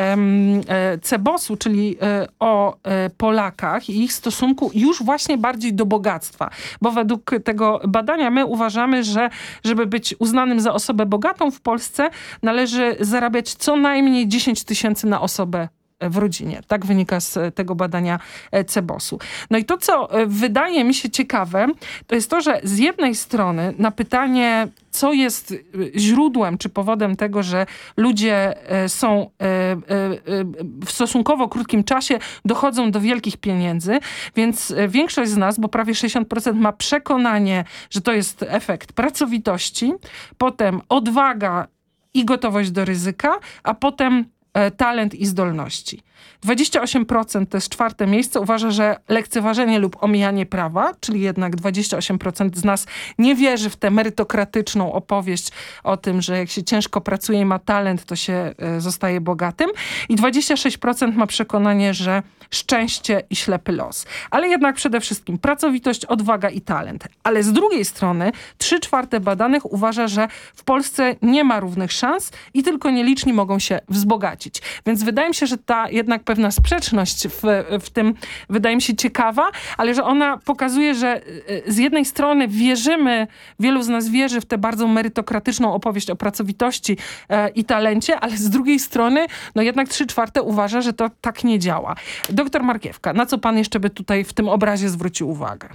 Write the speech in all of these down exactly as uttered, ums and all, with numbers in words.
Cebosu, czyli o Polakach i ich stosunku już właśnie bardziej do bogactwa. Bo według tego badania my uważamy, że żeby być uznanym za osobę bogatą w Polsce, należy zarabiać co najmniej dziesięć tysięcy na osobę w rodzinie. Tak wynika z tego badania Cebosu. No i to, co wydaje mi się ciekawe, to jest to, że z jednej strony na pytanie, co jest źródłem czy powodem tego, że ludzie są w stosunkowo krótkim czasie dochodzą do wielkich pieniędzy, więc większość z nas, bo prawie sześćdziesiąt procent ma przekonanie, że to jest efekt pracowitości, potem odwaga i gotowość do ryzyka, a potem talent i zdolności. dwadzieścia osiem procent, to jest czwarte miejsce, uważa, że lekceważenie lub omijanie prawa, czyli jednak dwadzieścia osiem procent z nas nie wierzy w tę merytokratyczną opowieść o tym, że jak się ciężko pracuje i ma talent, to się zostaje bogatym. I dwadzieścia sześć procent ma przekonanie, że szczęście i ślepy los. Ale jednak przede wszystkim pracowitość, odwaga i talent. Ale z drugiej strony trzy czwarte badanych uważa, że w Polsce nie ma równych szans i tylko nieliczni mogą się wzbogacić. Więc wydaje mi się, że ta jednak pewna sprzeczność w, w tym wydaje mi się ciekawa, ale że ona pokazuje, że z jednej strony wierzymy, wielu z nas wierzy w tę bardzo merytokratyczną opowieść o pracowitości e, i talencie, ale z drugiej strony no jednak trzy czwarte uważa, że to tak nie działa. Doktor Markiewka, na co pan jeszcze by tutaj w tym obrazie zwrócił uwagę?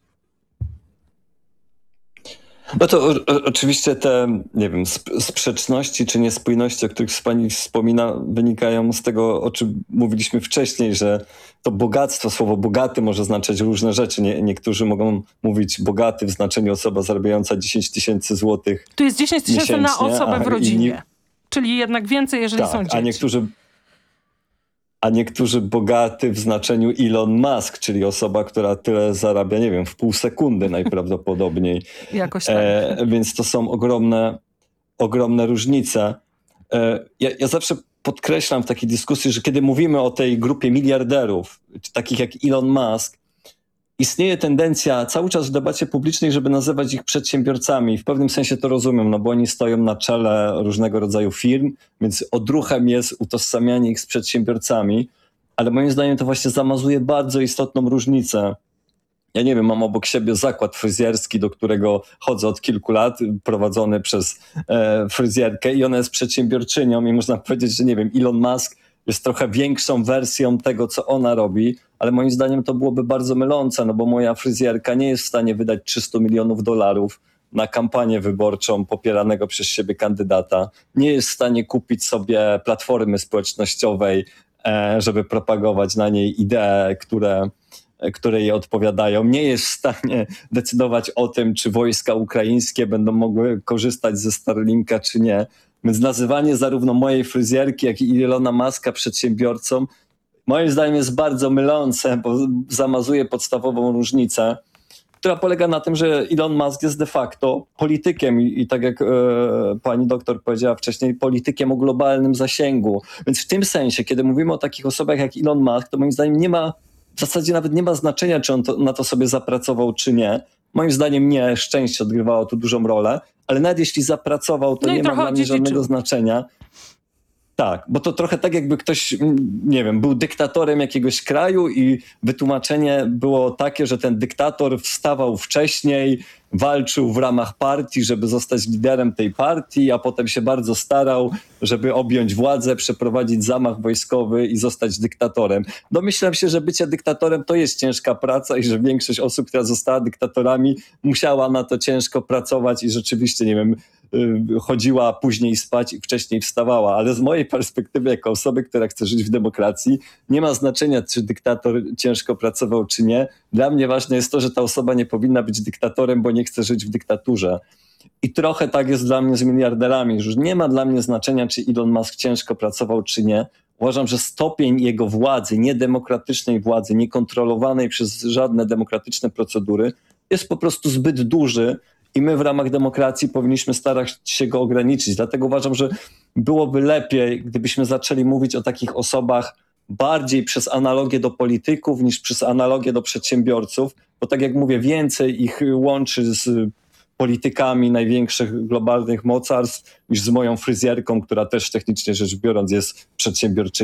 No to o, oczywiście te, nie wiem, sprzeczności czy niespójności, o których pani wspomina, wynikają z tego, o czym mówiliśmy wcześniej, że to bogactwo, słowo bogaty może znaczyć różne rzeczy. Nie, niektórzy mogą mówić bogaty w znaczeniu osoba zarabiająca dziesięć tysięcy złotych. Tu jest dziesięć tysięcy na osobę w rodzinie. Inni... Czyli jednak więcej, jeżeli tak, są dzieci. A niektórzy... A niektórzy bogaty w znaczeniu Elon Musk, czyli osoba, która tyle zarabia, nie wiem, w pół sekundy najprawdopodobniej. Jakoś tak. E, więc to są ogromne, ogromne różnice. E, ja, ja zawsze podkreślam w takiej dyskusji, że kiedy mówimy o tej grupie miliarderów, takich jak Elon Musk, istnieje tendencja cały czas w debacie publicznej, żeby nazywać ich przedsiębiorcami. W pewnym sensie to rozumiem, no bo oni stoją na czele różnego rodzaju firm, więc odruchem jest utożsamianie ich z przedsiębiorcami, ale moim zdaniem to właśnie zamazuje bardzo istotną różnicę. Ja nie wiem, mam obok siebie zakład fryzjerski, do którego chodzę od kilku lat, prowadzony przez e, fryzjerkę i ona jest przedsiębiorczynią i można powiedzieć, że nie wiem, Elon Musk jest trochę większą wersją tego, co ona robi, ale moim zdaniem to byłoby bardzo mylące, no bo moja fryzjerka nie jest w stanie wydać trzysta milionów dolarów na kampanię wyborczą popieranego przez siebie kandydata. Nie jest w stanie kupić sobie platformy społecznościowej, żeby propagować na niej idee, które, które jej odpowiadają. Nie jest w stanie decydować o tym, czy wojska ukraińskie będą mogły korzystać ze Starlinka, czy nie. Więc nazywanie zarówno mojej fryzjerki, jak i Elona Muska przedsiębiorcą moim zdaniem jest bardzo mylące, bo zamazuje podstawową różnicę, która polega na tym, że Elon Musk jest de facto politykiem i, i tak jak e, pani doktor powiedziała wcześniej, politykiem o globalnym zasięgu. Więc w tym sensie, kiedy mówimy o takich osobach jak Elon Musk, to moim zdaniem nie ma, w zasadzie nawet nie ma znaczenia, czy on to, na to sobie zapracował, czy nie. Moim zdaniem nie, szczęście odgrywało tu dużą rolę, ale nawet jeśli zapracował, to no nie ma dla mnie żadnego dziedziczył. znaczenia. Tak, bo to trochę tak jakby ktoś, nie wiem, był dyktatorem jakiegoś kraju i wytłumaczenie było takie, że ten dyktator wstawał wcześniej, walczył w ramach partii, żeby zostać liderem tej partii, a potem się bardzo starał, żeby objąć władzę, przeprowadzić zamach wojskowy i zostać dyktatorem. Domyślam się, że bycie dyktatorem to jest ciężka praca i że większość osób, która została dyktatorami, musiała na to ciężko pracować i rzeczywiście, nie wiem, chodziła później spać i wcześniej wstawała, ale z mojej perspektywy jako osoby, która chce żyć w demokracji, nie ma znaczenia, czy dyktator ciężko pracował, czy nie. Dla mnie ważne jest to, że ta osoba nie powinna być dyktatorem, bo nie chce żyć w dyktaturze. I trochę tak jest dla mnie z miliarderami, że nie ma dla mnie znaczenia, czy Elon Musk ciężko pracował, czy nie. Uważam, że stopień jego władzy, niedemokratycznej władzy, niekontrolowanej przez żadne demokratyczne procedury, jest po prostu zbyt duży, i my w ramach demokracji powinniśmy starać się go ograniczyć. Dlatego uważam, że byłoby lepiej, gdybyśmy zaczęli mówić o takich osobach bardziej przez analogię do polityków niż przez analogię do przedsiębiorców, bo tak jak mówię, więcej ich łączy z politykami największych globalnych mocarstw niż z moją fryzjerką, która też technicznie rzecz biorąc jest przedsiębiorczynią.